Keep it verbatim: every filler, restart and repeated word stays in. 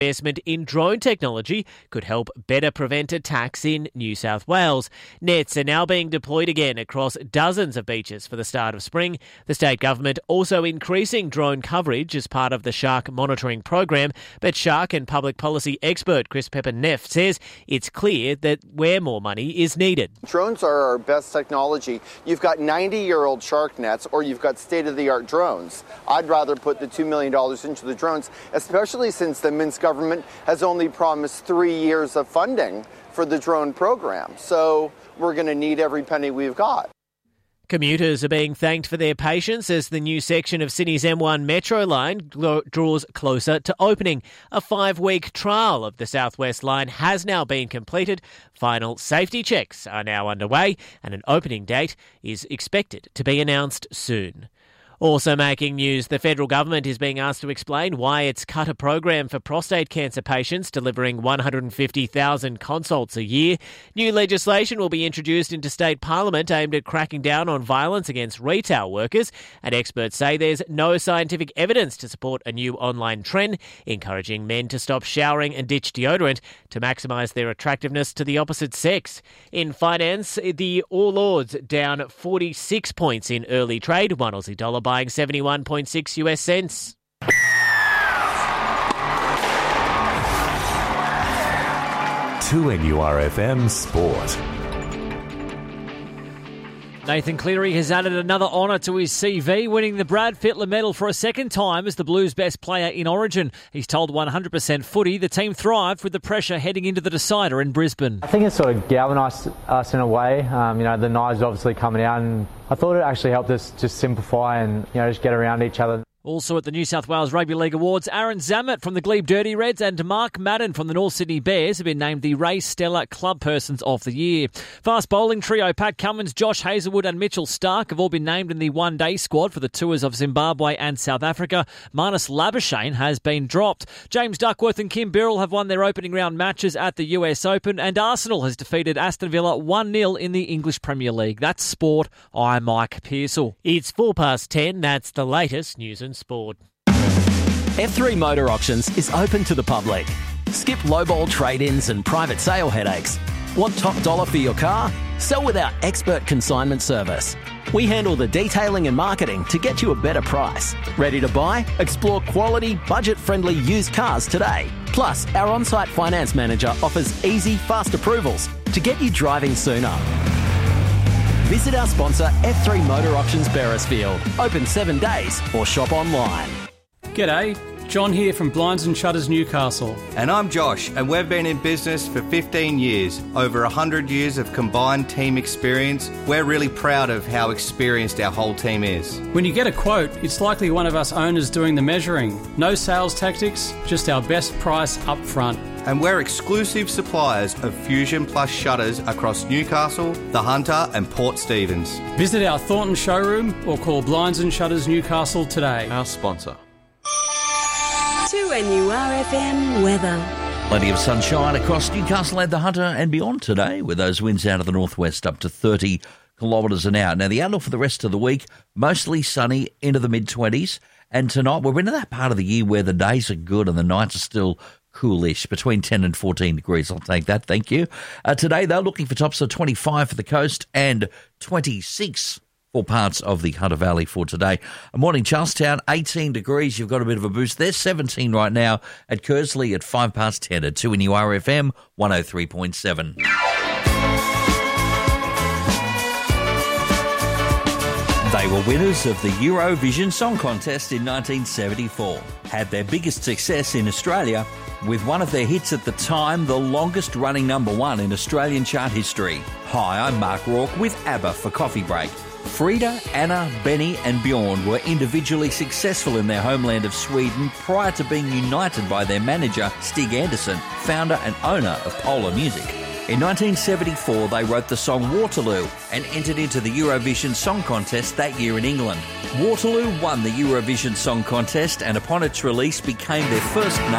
Investment in drone technology could help better prevent attacks in New South Wales. Nets are now being deployed again across dozens of beaches for the start of spring. The state government also increasing drone coverage as part of the shark monitoring program, but shark and public policy expert Chris Pepper-Neff says it's clear that where more money is needed. Drones are our best technology. You've got ninety-year-old shark nets or you've got state-of-the-art drones. I'd rather put the two million dollars into the drones, especially since the Minsk government has only promised three years of funding for the drone program. So we're going to need every penny we've got. Commuters are being thanked for their patience as the new section of Sydney's M one Metro line draws closer to opening. A five-week trial of the South West line has now been completed. Final safety checks are now underway and an opening date is expected to be announced soon. Also making news, the federal government is being asked to explain why it's cut a program for prostate cancer patients, delivering one hundred fifty thousand consults a year. New legislation will be introduced into state parliament aimed at cracking down on violence against retail workers, and experts say there's no scientific evidence to support a new online trend encouraging men to stop showering and ditch deodorant to maximise their attractiveness to the opposite sex. In finance, the All Ords down forty-six points in early trade, one Aussie dollar buying seventy-one point six US cents. two N U R F M Sport. Nathan Cleary has added another honour to his C V, winning the Brad Fittler medal for a second time as the Blues' best player in Origin. He's told one hundred percent Footy the team thrived with the pressure heading into the decider in Brisbane. I think it sort of galvanised us in a way. Um, you know, the knives obviously coming out, and I thought it actually helped us just simplify and, you know, just get around each other. Also at the New South Wales Rugby League Awards, Aaron Zammit from the Glebe Dirty Reds and Mark Madden from the North Sydney Bears have been named the Ray Stella Club Persons of the Year. Fast bowling trio Pat Cummins, Josh Hazelwood and Mitchell Stark have all been named in the one-day squad for the tours of Zimbabwe and South Africa. Marnus Labuschagne has been dropped. James Duckworth and Kim Birrell have won their opening round matches at the U S Open, and Arsenal has defeated Aston Villa one nil in the English Premier League. That's sport. I'm Mike Pearsall. It's four past ten. That's the latest news and sport. F three Motor Auctions is open to the public. Skip lowball trade-ins and private sale headaches. Want top dollar for your car? Sell with our expert consignment service. We handle the detailing and marketing to get you a better price. Ready to buy? Explore quality, budget-friendly used cars today. Plus, our on-site finance manager offers easy, fast approvals to get you driving sooner. Visit our sponsor F three Motor Auctions Beresfield. Open seven days or shop online. G'day, John here from Blinds and Shutters Newcastle. And I'm Josh, and we've been in business for fifteen years. Over one hundred years of combined team experience. We're really proud of how experienced our whole team is. When you get a quote, it's likely one of us owners doing the measuring. No sales tactics, just our best price up front. And we're exclusive suppliers of Fusion Plus shutters across Newcastle, The Hunter and Port Stephens. Visit our Thornton showroom or call Blinds and Shutters Newcastle today. Our sponsor. two N U R F M weather. Plenty of sunshine across Newcastle and the Hunter and beyond today, with those winds out of the northwest up to thirty kilometres an hour. Now, the outlook for the rest of the week, mostly sunny into the mid-twenties. And tonight, we're into that part of the year where the days are good and the nights are still coolish, between ten and fourteen degrees. I'll take that, thank you. Uh, today, they're looking for tops of twenty-five for the coast and twenty-six for parts of the Hunter Valley for today. Morning, Charlestown, eighteen degrees. You've got a bit of a boost there. seventeen right now at Kersley at five past ten at two N U R F M one oh three point seven. They were winners of the Eurovision Song Contest in nineteen seventy-four. Had their biggest success in Australia with one of their hits at the time, the longest running number one in Australian chart history. Hi, I'm Mark Rourke with ABBA for Coffee Break. Frida, Anna, Benny and Bjorn were individually successful in their homeland of Sweden prior to being united by their manager, Stig Anderson, founder and owner of Polar Music. In nineteen seventy-four, they wrote the song Waterloo and entered into the Eurovision Song Contest that year in England. Waterloo won the Eurovision Song Contest and upon its release became their first number